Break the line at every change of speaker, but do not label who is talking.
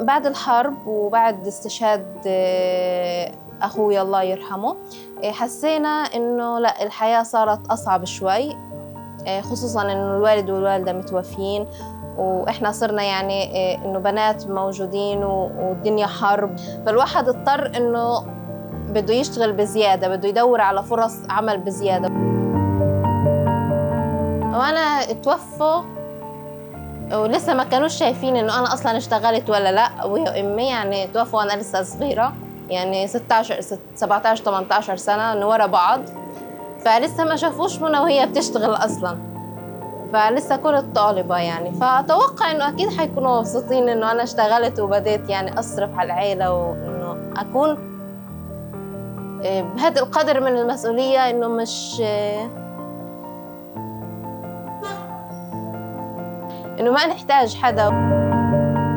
بعد الحرب وبعد استشهاد أخوي الله يرحمه، حسينا إنه لا، الحياة صارت أصعب شوي، خصوصاً إنه الوالد والوالدة متوفيين، وإحنا صرنا يعني إنه بنات موجودين والدنيا حرب، فالواحد اضطر إنه بده يشتغل بزيادة، بده يدور على فرص عمل بزيادة. وأنا توفوا ولسه ما كانوش شايفين إنه أنا أصلاً اشتغلت ولا لأ، أبوي وأمي يعني توفوا وأنا لسه صغيرة، يعني 17 18 سنة إنه ورا بعض، فلسه ما شافوش منى وهي بتشتغل أصلاً، فلسه كنت طالبة يعني، فأتوقع إنه أكيد حيكونوا مبسوطين إنه أنا اشتغلت وبديت يعني أصرف على العيلة، وإنه أكون بهذا القدر من المسؤولية، إنه مش إنه ما نحتاج حدا.